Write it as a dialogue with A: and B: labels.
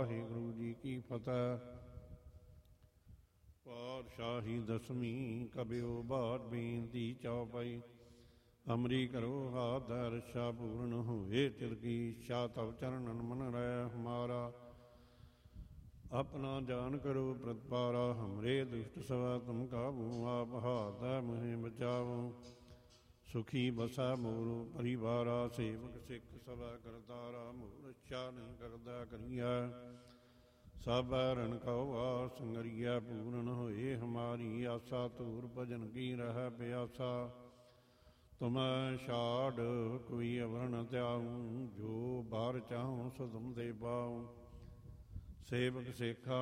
A: ਵਾਹਿਗੁਰੂ ਜੀ ਕੀ ਫਤਿਹ। ਪਾਤਸ਼ਾਹੀ ਦਸਵੀਂ ਕਬਿਓ ਬਾਤ ਬੇਨਤੀ ਚੌਪਈ। ਅਮਰੀ ਕਰੋ ਹਾਥ ਰਛਾ ਪੂਰਨ ਹੋਏ ਤਿਲ ਕੀ ਇੱਛਾ ਤਵ ਚਰਨਨ ਮਨ ਰਹਿ ਹਮਾਰਾ। ਆਪਣਾ ਜਾਨ ਕਰੋ ਪ੍ਰਤਪਾਰਾ ਹਮਰੇ ਦੁਸ਼ਟ ਸਵਾ ਤੁਮ ਕਾਬੂ ਆਪ ਹਾਥ ਮੁਹਿ ਬਚਾਵੋ। ਸੁਖੀ ਬਸਾ ਮੋਰ ਪਰਿਵਾਰਾ ਸੇਵਕ ਸਿੱਖ ਸਭਾ ਕਰਤਾਰਾ। ਮੋਰ ਇੱਛਾ ਨਹੀਂ ਕਰਦਾ ਕਰੀਆ ਸਭ ਰਣ ਕਉ ਵਾਰ ਸੰਗਰੀਆ। ਪੂਰਨ ਹੋਏ ਹਮਾਰੀ ਆਸਾ ਧੂਰ ਭਜਨ ਕੀ ਰਹਿ ਪਿਆਸਾ। ਤੁਮੈ ਛਾੜ ਕੋਈ ਅਵਰ ਨ ਧਿਆਊ ਜੋ ਬਾਰ ਚਾਹੂੰ ਸੋ ਤੁਮ ਦੇ ਪਾਊ। ਸੇਵਕ ਸੇਖਾ